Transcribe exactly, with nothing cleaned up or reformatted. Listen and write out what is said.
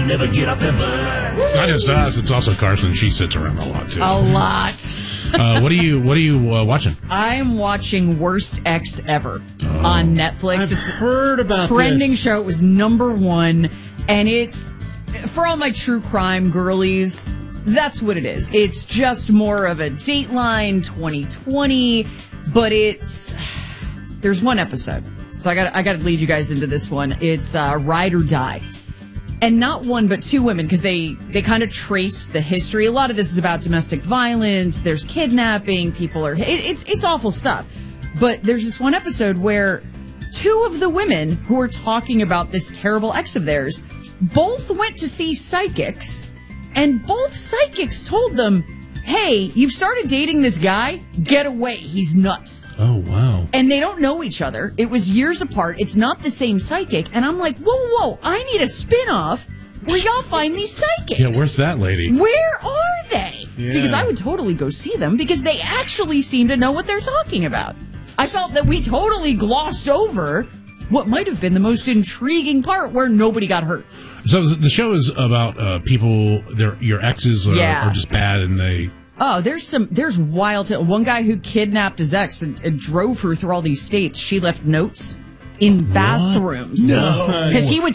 never get off their butts. It's not just us; it's also Carson. She sits around a lot too. A lot. uh, what are you What are you uh, watching? I'm watching Worst Ex Ever oh. on Netflix. I've it's heard about trending this. show. It was number one, and it's for all my true crime girlies. That's what it is. It's just more of a Dateline twenty twenty, but it's there's one episode. So I got I got to lead you guys into this one. It's uh, Ride or Die. And not one, but two women, because they, they kind of trace the history. A lot of this is about domestic violence. There's kidnapping. People are... It, it's it's awful stuff. But there's this one episode where two of the women who are talking about this terrible ex of theirs both went to see psychics, and both psychics told them, hey, you've started dating this guy? Get away. He's nuts. Oh, wow. And they don't know each other. It was years apart. It's not the same psychic. And I'm like, whoa, whoa, whoa. I need a spinoff where y'all find these psychics. Yeah, where's that lady? Where are they? Yeah. Because I would totally go see them because they actually seem to know what they're talking about. I felt that we totally glossed over what might have been the most intriguing part where nobody got hurt. So the show is about uh, people, their your exes are, Yeah. are just bad and they... Oh, there's some, there's wild, one guy who kidnapped his ex and, and drove her through all these states. She left notes in bathrooms. No. Because he would